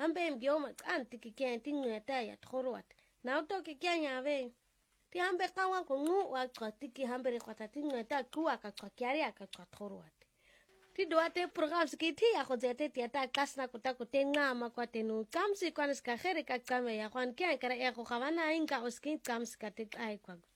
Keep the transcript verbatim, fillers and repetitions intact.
hambe mgioma anti kikia tingweta ya tkhorwat na utoke kianya ve ti hambe kawa kungu wa tiki hambe re kwata tingweta kuwa ka kwakiari aka tkhorwat ti doate programs ki ti ya khozete ti ata kasna kuta kutenga ma kwatenu kamsi kwanis ka khere ka kame ya kwan kia kara ya khavana inga uskin kams ka te ai kwa